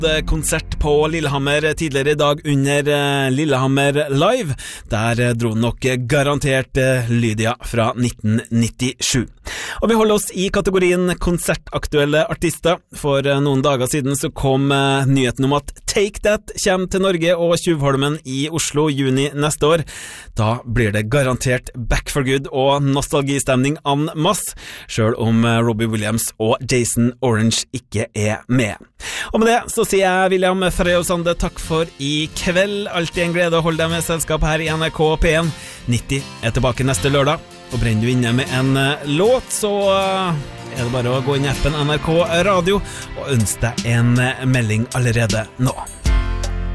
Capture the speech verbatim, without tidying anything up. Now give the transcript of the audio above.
konsert på Lillehammer tidligere i dag under Lillehammer Live. Der dro nok garantert Lydia fra nitten nittisju. Og vi holder oss i kategorien konsertaktuelle artister. For noen dager siden så kom nyheten om at Take That kommer til Norge og Tjuvholmen i Oslo juni neste år. Da blir det garantert back for good og nostalgistemning en masse, selv om Robbie Williams og Jason Orange ikke er med. Og med det så sier jeg William Frøy Sande takk for i kveld. Alltid en glede å holde deg med selskap her i N R K P en. nitti er tilbake neste lørdag. Og brenner du inne med en låt, så er det bare å gå inn i appen N R K Radio og ønske deg en melding allerede nå.